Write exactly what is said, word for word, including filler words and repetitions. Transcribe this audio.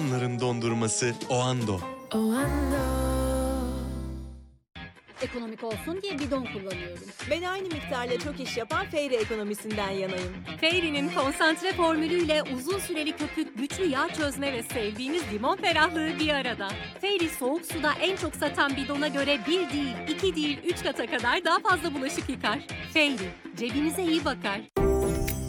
anların dondurması Oando. Ekonomik olsun diye bidon kullanıyorum. Ben aynı miktarla çok iş yapan Fairy ekonomisinden yanayım. Fairy'nin konsantre formülüyle uzun süreli köpük, güçlü yağ çözme ve sevdiğiniz limon ferahlığı bir arada. Fairy soğuk suda en çok satan bidona göre bir değil, iki değil, üç kata kadar daha fazla bulaşık yıkar. Fairy, cebinize iyi bakar.